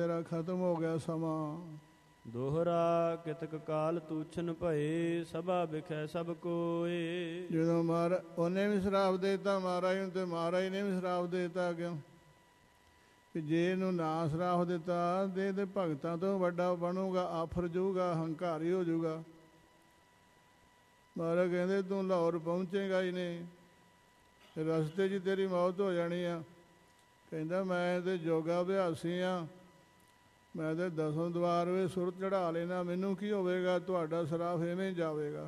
ਤੇਰਾ ਖਤਮ ਹੋ ਗਿਆ ਸਮਾਂ। ਦੋਹਰਾ ਕਿਤਕ ਕਾਲ ਤੂਛਨ ਭਏ, ਸਭਾ ਵਿਖੈ ਸਭ ਕੋਏ। ਜਦੋਂ ਉਹਨੇ ਵੀ ਸ਼ਰਾਪ ਦੇਤਾ ਮਹਾਰਾਜ ਨੂੰ, ਤੇ ਮਹਾਰਾਜ ਨੇ ਵੀ ਸ਼ਰਾਪ ਦੇਤਾ ਕਿਉਂ ਕਿ ਜੇ ਇਹਨੂੰ ਨਾ ਸ਼ਰਾਪ ਦਿੱਤਾ ਤੇ ਭਗਤਾਂ ਤੋਂ ਵੱਡਾ ਬਣੂਗਾ, ਆਫਰ ਜੂਗਾ, ਹੰਕਾਰੀ ਹੋ ਜੂਗਾ। ਮਹਾਰਾਜ ਕਹਿੰਦੇ ਤੂੰ ਲਾਹੌਰ ਪਹੁੰਚੇਗਾ ਹੀ ਨਹੀਂ, ਰਸਤੇ 'ਚ ਤੇਰੀ ਮੌਤ ਹੋ ਜਾਣੀ ਆ। ਕਹਿੰਦਾ ਮੈਂ ਤੇ ਯੋਗਾ ਅਭਿਆਸੀ ਆ, ਮੈਂ ਤੇ 10 ਦਵਾਰ ਵੇ ਸੁਰਤ ਚੜ੍ਹਾ ਲੈਣਾ, ਮੈਨੂੰ ਕੀ ਹੋਵੇਗਾ, ਤੁਹਾਡਾ ਸ਼ਰਾਪ ਐਵੇਂ ਜਾਵੇਗਾ।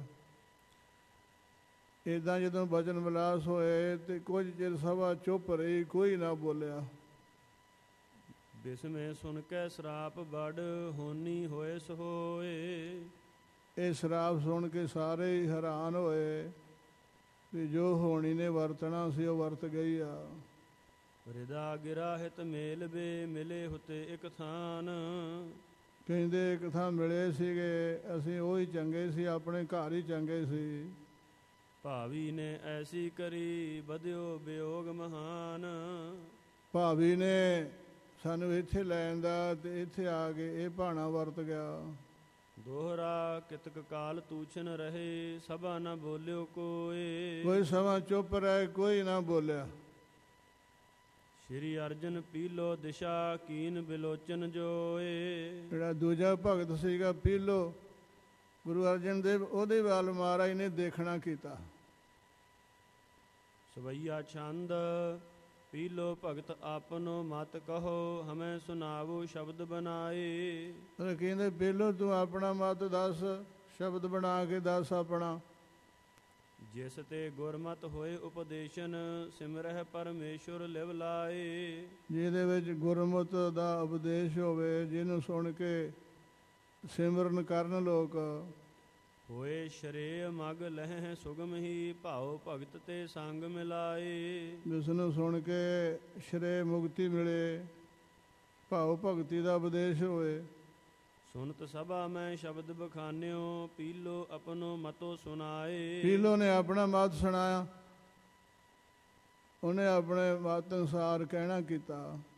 ਇੱਦਾਂ ਜਦੋਂ ਬਚਨ ਵਿਲਾਸ ਹੋਏ ਤੇ ਕੁਝ ਚਿਰ ਸਭਾ ਚੁੱਪ ਰਹੀ, ਕੋਈ ਨਾ ਬੋਲਿਆ। ਬਿਸਮੇ ਸੁਣ ਕੇ ਸ਼ਰਾਪ ਬੜ, ਹੋਨੀ ਹੋਏ ਸੋਏ। ਇਹ ਸ਼ਰਾਪ ਸੁਣ ਕੇ ਸਾਰੇ ਹੀ ਹੈਰਾਨ ਹੋਏ ਵੀ ਜੋ ਹੋਣੀ ਨੇ ਵਰਤਣਾ ਸੀ ਉਹ ਵਰਤ ਗਈ ਆ। ਰਿਦਾ ਗਿਰਾ ਹਿਤ ਮੇਲ ਵੇ, ਮਿਲੇ ਹੁਤੇ ਇੱਕ ਥਾਨ। ਕਹਿੰਦੇ ਇੱਕ ਥਾਂ ਮਿਲੇ ਸੀਗੇ, ਅਸੀਂ ਉਹੀ ਚੰਗੇ ਸੀ, ਆਪਣੇ ਘਰ ਹੀ ਚੰਗੇ ਸੀ। ਭਾਵੀ ਨੇ ਐਸੀ ਕਰੀ, ਵਧਿਓ ਵਿਯੋਗ ਮਹਾਨ। ਭਾਵੀ ਨੇ ਸਾਨੂੰ ਇੱਥੇ ਲੈਣ ਦਾ ਤੇ ਇੱਥੇ ਆ ਕੇ ਇਹ ਭਾਣਾ ਵਰਤ ਗਿਆ। ਦੋਹਰਾ ਕਿਤਕ ਕਾਲ ਤੂਛਨ ਰਹੇ, ਸਭਾ ਨਾ ਬੋਲਿਓ ਕੋਏ। ਕੋਈ ਸਮਾਂ ਚੁੱਪ ਰਹੇ, ਕੋਈ ਨਾ ਬੋਲਿਆ। ਸ਼੍ਰੀ ਅਰਜਨ ਪੀਲੋ ਦਿਸ਼ਾ, ਕੀਨ ਬਿਲੋਚਨ ਜੋਏ। ਜਿਹੜਾ ਦੂਜਾ ਭਗਤ ਸੀਗਾ ਪੀਲੋ, ਗੁਰੂ ਅਰਜਨ ਦੇਵ, ਉਹਦੇ ਵੱਲ ਮਹਾਰਾਜ ਨੇ ਦੇਖਣਾ ਕੀਤਾ। ਸਵਈਆ ਛੰਦ ਪੀਲੋ ਭਗਤ ਆਪਨੋ, ਮਤ ਕਹੋ ਹਮੈ ਸੁਨਾਵੋ ਸ਼ਬਦ ਬਣਾਏ। ਕਹਿੰਦੇ ਪੀਲੋ ਤੂੰ ਆਪਣਾ ਮਤ ਦੱਸ, ਸ਼ਬਦ ਬਣਾ ਕੇ ਦੱਸ ਆਪਣਾ। ਜਿਸ ਤੇ ਗੁਰਮਤਿ ਹੋਏ ਉਪਦੇਸ਼ਨ, ਸਿਮਰਹਿ ਪਰਮੇਸ਼ੁਰ ਲਿਵ ਲਾਏ। ਜਿਹਦੇ ਵਿੱਚ ਗੁਰਮਤਿ ਦਾ ਉਪਦੇਸ਼ ਹੋਵੇ, ਜਿਹਨੂੰ ਸੁਣ ਕੇ ਸਿਮਰਨ ਕਰਨ ਲੋਕ। ਹੋਏ ਸ਼ਰੇ ਮਗ ਲਹਿ ਸੁਗਮ ਹੀ, ਭਾਉ ਭਗਤ ਤੇ ਸੰਗ ਮਿਲਾਏ। ਜਿਸ ਨੂੰ ਸੁਣ ਕੇ ਸ਼ਰੇ ਮੁਕਤੀ ਮਿਲੇ, ਭਾਉ ਭਗਤੀ ਦਾ ਉਪਦੇਸ਼ ਹੋਵੇ। ਸੁਨਤ ਸਭਾ ਮੈਂ ਸ਼ਬਦ ਬਖਾਨਿਓ, ਪੀਲੋ ਆਪਣੋ ਮਤੋ ਸੁਨਾਏ। ਪੀਲੋ ਨੇ ਆਪਣਾ ਮਤ ਸੁਣਾਇਆ, ਉਹਨੇ ਆਪਣੇ ਮਤ ਅਨੁਸਾਰ ਕਹਿਣਾ ਕੀਤਾ।